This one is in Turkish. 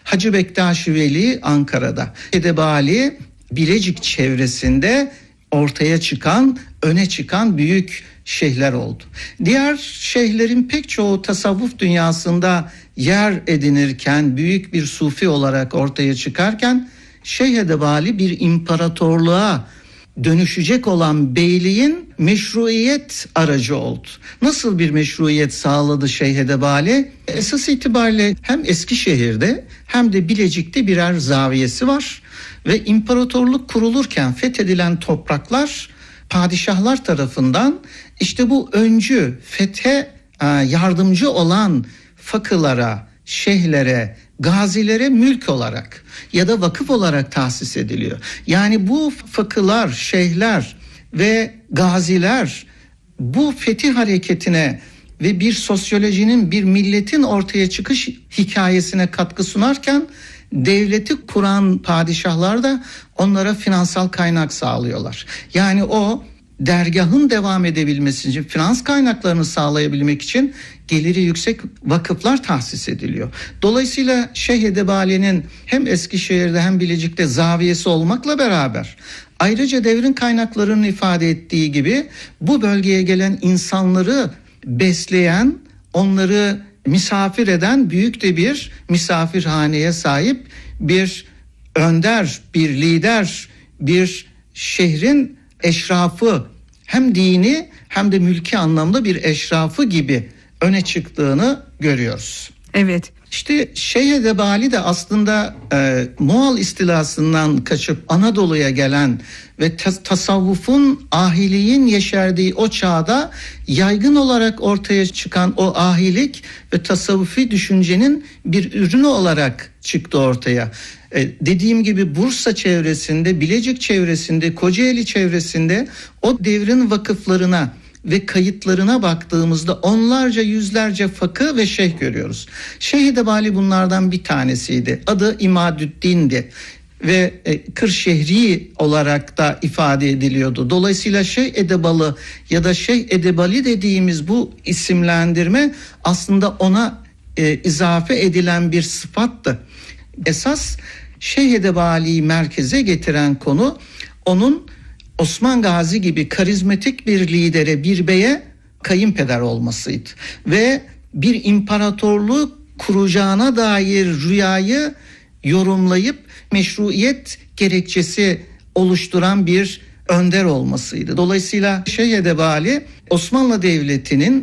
Hacı Bektaş Veli Ankara'da, Edebali Bilecik çevresinde ortaya çıkan, öne çıkan büyük şeyhler oldu. Diğer şeyhlerin pek çoğu tasavvuf dünyasında yer edinirken, büyük bir sufi olarak ortaya çıkarken, Şeyh Edebali bir imparatorluğa dönüşecek olan beyliğin meşruiyet aracı oldu. Nasıl bir meşruiyet sağladı Şeyh Edebali? Esas itibariyle hem Eskişehir'de hem de Bilecik'te birer zaviyesi var ve imparatorluk kurulurken fethedilen topraklar padişahlar tarafından işte bu öncü fethe yardımcı olan fakılara, şeyhlere, gazilere mülk olarak ya da vakıf olarak tahsis ediliyor. Yani bu fakılar, şeyhler ve gaziler bu fetih hareketine ve bir sosyolojinin, bir milletin ortaya çıkış hikayesine katkı sunarken devleti kuran padişahlar da onlara finansal kaynak sağlıyorlar. Yani o dergahın devam edebilmesi için, finans kaynaklarını sağlayabilmek için geliri yüksek vakıflar tahsis ediliyor. Dolayısıyla Şeyh Edebali'nin hem Eskişehir'de hem Bilecik'te zaviyesi olmakla beraber ayrıca devrin kaynaklarının ifade ettiği gibi bu bölgeye gelen insanları besleyen, onları misafir eden büyük de bir misafirhaneye sahip bir önder, bir lider, bir şehrin eşrafı, hem dini hem de mülki anlamda bir eşrafı gibi öne çıktığını görüyoruz. Evet. İşte Şeyh Edebali de aslında Moğol istilasından kaçıp Anadolu'ya gelen ve tasavvufun, ahiliğin yeşerdiği o çağda yaygın olarak ortaya çıkan o ahilik ve tasavvufi düşüncenin bir ürünü olarak çıktı ortaya. Dediğim gibi Bursa çevresinde, Bilecik çevresinde, Kocaeli çevresinde o devrin vakıflarına ve kayıtlarına baktığımızda onlarca, yüzlerce fakı ve şeyh görüyoruz. Şeyh Edebali bunlardan bir tanesiydi. Adı İmadüddin'di ve Kırşehri olarak da ifade ediliyordu. Dolayısıyla Şeyh Edebalı ya da Şeyh Edebali dediğimiz bu isimlendirme aslında ona izafe edilen bir sıfattı. Esas Şeyh Edebali'yi merkeze getiren konu onun Osman Gazi gibi karizmatik bir lidere, bir beye kayınpeder olmasıydı. Ve bir imparatorluğu kuracağına dair rüyayı yorumlayıp meşruiyet gerekçesi oluşturan bir önder olmasıydı. Dolayısıyla Şeyh Edebali Osmanlı Devleti'nin